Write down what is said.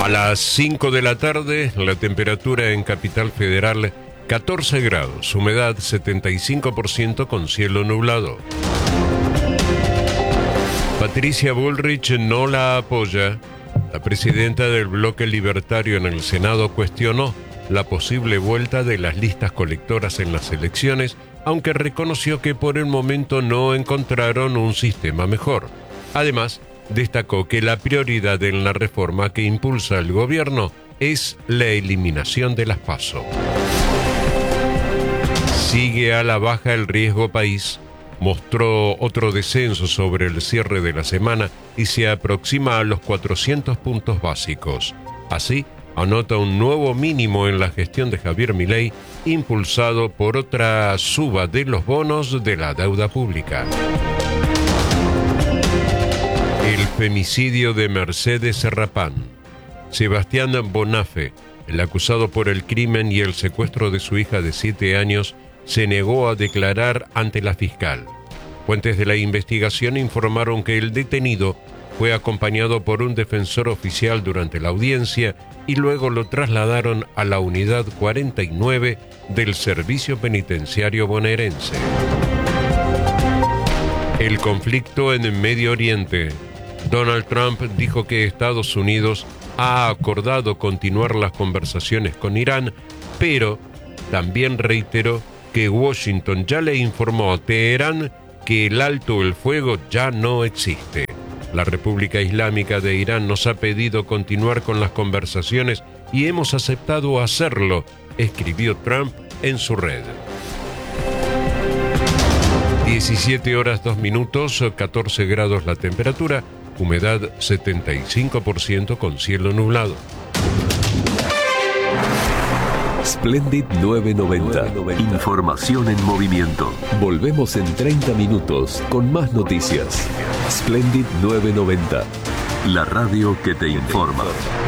A las 5 de la tarde, la temperatura en Capital Federal 14 grados, humedad 75% con cielo nublado. Patricia Bullrich no la apoya. La presidenta del bloque libertario en el Senado cuestionó la posible vuelta de las listas colectoras en las elecciones, aunque reconoció que por el momento no encontraron un sistema mejor. Además, destacó que la prioridad en la reforma que impulsa el gobierno es la eliminación de las PASO. Sigue a la baja el riesgo país. Mostró otro descenso sobre el cierre de la semana y se aproxima a los 400 puntos básicos. Así, anota un nuevo mínimo en la gestión de Javier Milei, impulsado por otra suba de los bonos de la deuda pública. El femicidio de Mercedes Serrapán. Sebastián Bonafe, el acusado por el crimen y el secuestro de su hija de 7 años, se negó a declarar ante la fiscal. Fuentes de la investigación informaron que el detenido fue acompañado por un defensor oficial durante la audiencia y luego lo trasladaron a la unidad 49 del Servicio Penitenciario bonaerense. El conflicto en el Medio Oriente. Donald Trump dijo que Estados Unidos ha acordado continuar las conversaciones con Irán, pero también reiteró que Washington ya le informó a Teherán que el alto el fuego ya no existe. La República Islámica de Irán nos ha pedido continuar con las conversaciones y hemos aceptado hacerlo, escribió Trump en su red. 17 horas 2 minutos, 14 grados la temperatura, humedad 75% con cielo nublado. Splendid 990. Información en movimiento. Volvemos en 30 minutos con más noticias. Splendid 990. La radio que te informa.